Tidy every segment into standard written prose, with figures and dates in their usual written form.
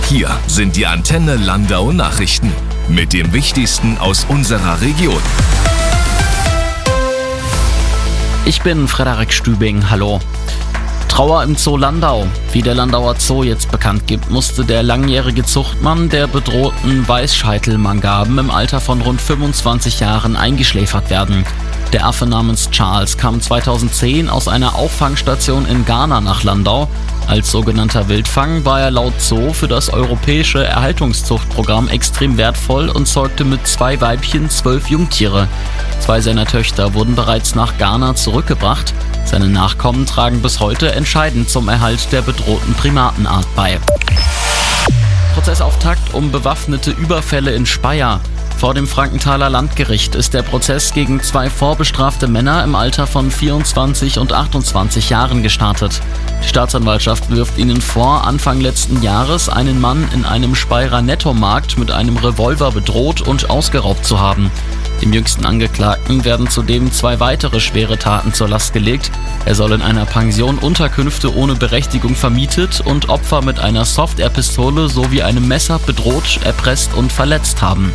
Hier sind die Antenne Landau Nachrichten mit dem Wichtigsten aus unserer Region. Ich bin Frederik Stübing, hallo. Trauer im Zoo Landau. Wie der Landauer Zoo jetzt bekannt gibt, musste der langjährige Zuchtmann der bedrohten Weißscheitel-Mangaben im Alter von rund 25 Jahren eingeschläfert werden. Der Affe namens Charles kam 2010 aus einer Auffangstation in Ghana nach Landau. Als sogenannter Wildfang war er laut Zoo für das europäische Erhaltungszuchtprogramm extrem wertvoll und zeugte mit 2 Weibchen 12 Jungtiere. 2 seiner Töchter wurden bereits nach Ghana zurückgebracht. Seine Nachkommen tragen bis heute entscheidend zum Erhalt der bedrohten Primatenart bei. Prozessauftakt um bewaffnete Überfälle in Speyer. Vor dem Frankenthaler Landgericht ist der Prozess gegen 2 vorbestrafte Männer im Alter von 24 und 28 Jahren gestartet. Die Staatsanwaltschaft wirft ihnen vor, Anfang letzten Jahres einen Mann in einem Speyerer Nettomarkt mit einem Revolver bedroht und ausgeraubt zu haben. Dem jüngsten Angeklagten werden zudem 2 weitere schwere Taten zur Last gelegt. Er soll in einer Pension Unterkünfte ohne Berechtigung vermietet und Opfer mit einer Soft-Air-Pistole sowie einem Messer bedroht, erpresst und verletzt haben.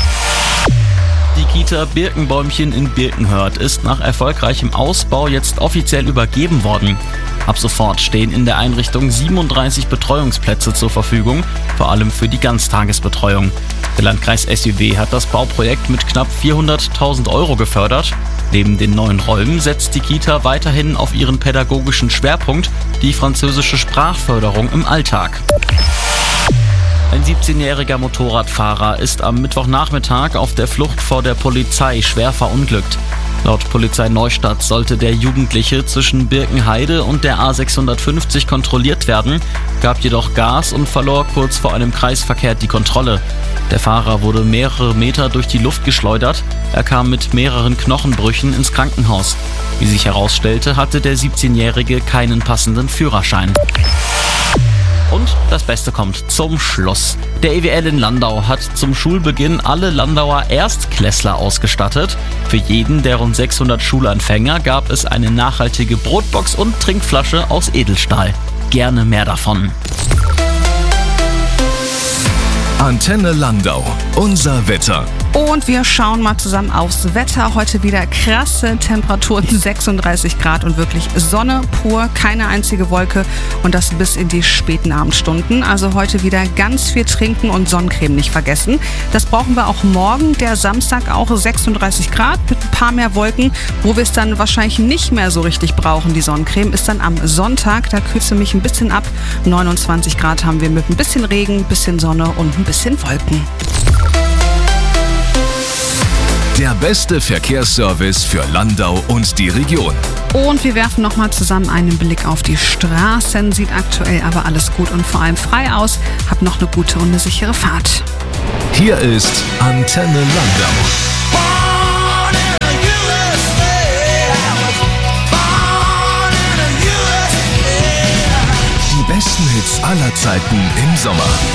Die Kita Birkenbäumchen in Birkenhörth ist nach erfolgreichem Ausbau jetzt offiziell übergeben worden. Ab sofort stehen in der Einrichtung 37 Betreuungsplätze zur Verfügung, vor allem für die Ganztagesbetreuung. Der Landkreis SÜW hat das Bauprojekt mit knapp 400.000 € gefördert. Neben den neuen Räumen setzt die Kita weiterhin auf ihren pädagogischen Schwerpunkt, die französische Sprachförderung im Alltag. Ein 17-jähriger Motorradfahrer ist am Mittwochnachmittag auf der Flucht vor der Polizei schwer verunglückt. Laut Polizei Neustadt sollte der Jugendliche zwischen Birkenheide und der A650 kontrolliert werden, gab jedoch Gas und verlor kurz vor einem Kreisverkehr die Kontrolle. Der Fahrer wurde mehrere Meter durch die Luft geschleudert. Er kam mit mehreren Knochenbrüchen ins Krankenhaus. Wie sich herausstellte, hatte der 17-Jährige keinen passenden Führerschein. Und das Beste kommt zum Schluss. Der EWL in Landau hat zum Schulbeginn alle Landauer Erstklässler ausgestattet. Für jeden der rund 600 Schulanfänger gab es eine nachhaltige Brotbox und Trinkflasche aus Edelstahl. Gerne mehr davon. Antenne Landau, unser Wetter. Und wir schauen mal zusammen aufs Wetter. Heute wieder krasse Temperaturen, 36 Grad und wirklich Sonne pur, keine einzige Wolke und das bis in die späten Abendstunden. Also heute wieder ganz viel trinken und Sonnencreme nicht vergessen. Das brauchen wir auch morgen, der Samstag auch 36 Grad mit ein paar mehr Wolken. Wo wir es dann wahrscheinlich nicht mehr so richtig brauchen, die Sonnencreme, ist dann am Sonntag. Da kühlt es mich ein bisschen ab. 29 Grad haben wir mit ein bisschen Regen, ein bisschen Sonne und ein bisschen Wolken. Der beste Verkehrsservice für Landau und die Region. Und wir werfen nochmal zusammen einen Blick auf die Straßen. Sieht aktuell aber alles gut und vor allem frei aus. Habt noch eine gute und eine sichere Fahrt. Hier ist Antenne Landau. Die besten Hits aller Zeiten im Sommer.